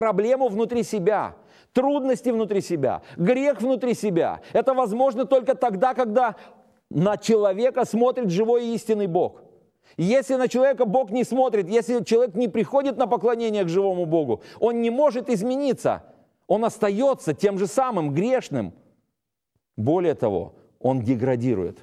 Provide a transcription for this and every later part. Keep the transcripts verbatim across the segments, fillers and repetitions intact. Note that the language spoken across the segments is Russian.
проблему внутри себя, трудности внутри себя, грех внутри себя. Это возможно только тогда, когда на человека смотрит живой и истинный Бог. Если на человека Бог не смотрит, если человек не приходит на поклонение к живому Богу, он не может измениться. Он остается тем же самым, грешным. Более того, он деградирует.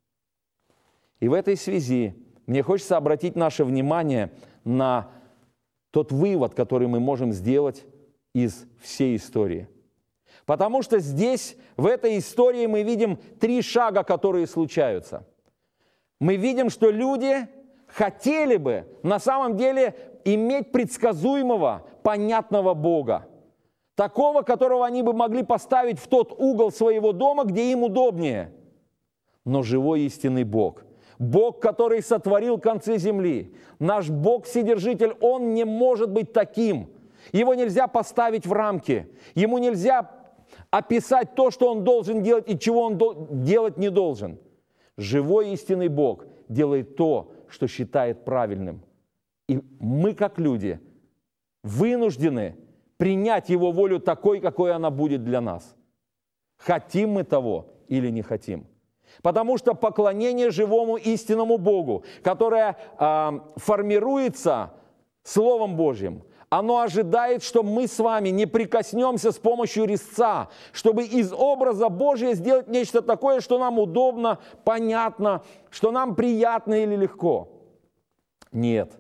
И в этой связи мне хочется обратить наше внимание на тот вывод, который мы можем сделать из всей истории. Потому что здесь, в этой истории, мы видим три шага, которые случаются. Мы видим, что люди хотели бы на самом деле иметь предсказуемого, понятного Бога. Такого, которого они бы могли поставить в тот угол своего дома, где им удобнее. Но живой истинный Бог, Бог, который сотворил концы земли, наш Бог-Вседержитель, Он не может быть таким. Его нельзя поставить в рамки. Ему нельзя описать то, что Он должен делать и чего Он делать не должен. Живой истинный Бог делает то, что считает правильным. И мы, как люди, вынуждены принять Его волю такой, какой она будет для нас. Хотим мы того или не хотим. Потому что поклонение живому истинному Богу, которое э, формируется Словом Божьим, оно ожидает, что мы с вами не прикоснемся с помощью резца, чтобы из образа Божия сделать нечто такое, что нам удобно, понятно, что нам приятно или легко. Нет,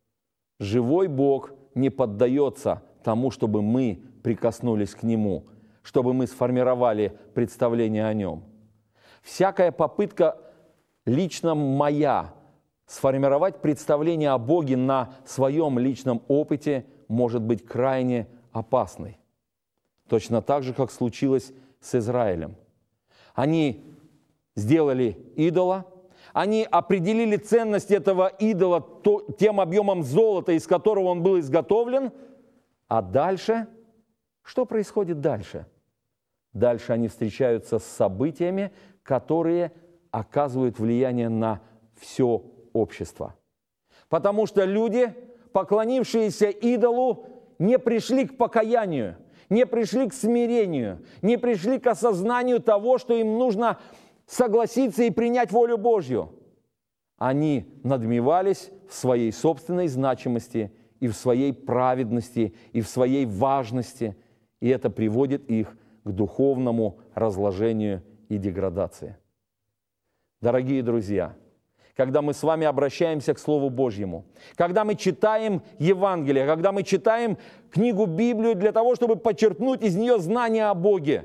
живой Бог не поддается тому, чтобы мы прикоснулись к Нему, чтобы мы сформировали представление о Нем. Всякая попытка лично моя сформировать представление о Боге на своем личном опыте может быть крайне опасной. Точно так же, как случилось с Израилем. Они сделали идола, они определили ценность этого идола тем объемом золота, из которого он был изготовлен, а дальше, что происходит дальше? Дальше они встречаются с событиями, которые оказывают влияние на все общество. Потому что люди, поклонившиеся идолу, не пришли к покаянию, не пришли к смирению, не пришли к осознанию того, что им нужно согласиться и принять волю Божью. Они надмевались в своей собственной значимости и в своей праведности, и в своей важности, и это приводит их к духовному разложению и деградации. Дорогие друзья, когда мы с вами обращаемся к Слову Божьему, когда мы читаем Евангелие, когда мы читаем книгу Библию для того, чтобы почерпнуть из нее знания о Боге,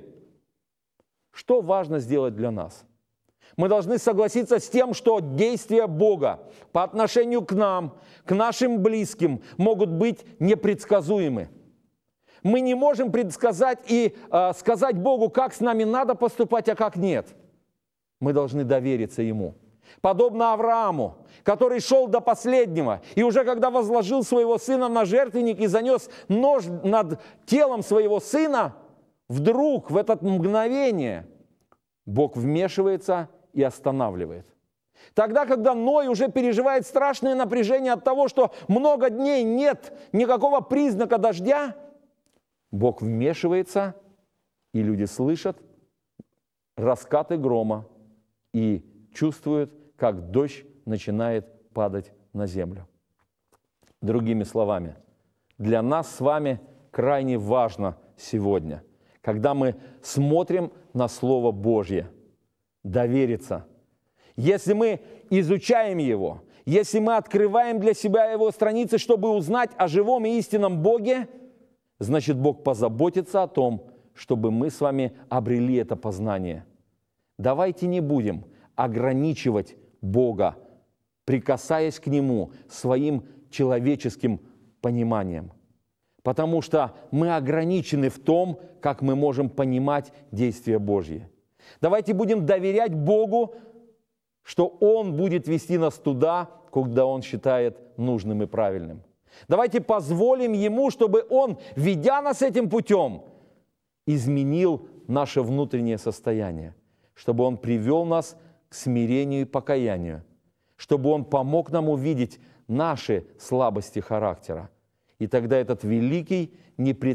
что важно сделать для нас? Мы должны согласиться с тем, что действия Бога по отношению к нам, к нашим близким, могут быть непредсказуемы. Мы не можем предсказать и э, сказать Богу, как с нами надо поступать, а как нет. Мы должны довериться Ему. Подобно Аврааму, который шел до последнего, и уже когда возложил своего сына на жертвенник и занес нож над телом своего сына, вдруг в это мгновение Бог вмешивается и останавливает. Тогда, когда Ной уже переживает страшное напряжение от того, что много дней нет никакого признака дождя, Бог вмешивается, и люди слышат раскаты грома и чувствуют, как дождь начинает падать на землю. Другими словами, для нас с вами крайне важно сегодня, когда мы смотрим на Слово Божье, довериться. Если мы изучаем его, если мы открываем для себя его страницы, чтобы узнать о живом и истинном Боге, значит, Бог позаботится о том, чтобы мы с вами обрели это познание. Давайте не будем ограничивать Бога, прикасаясь к Нему своим человеческим пониманием. Потому что мы ограничены в том, как мы можем понимать действия Божьи. Давайте будем доверять Богу, что Он будет вести нас туда, куда Он считает нужным и правильным. Давайте позволим Ему, чтобы Он, ведя нас этим путем, изменил наше внутреннее состояние, чтобы Он привел нас к смирению и покаянию, чтобы Он помог нам увидеть наши слабости характера. И тогда этот великий, непредсказуемый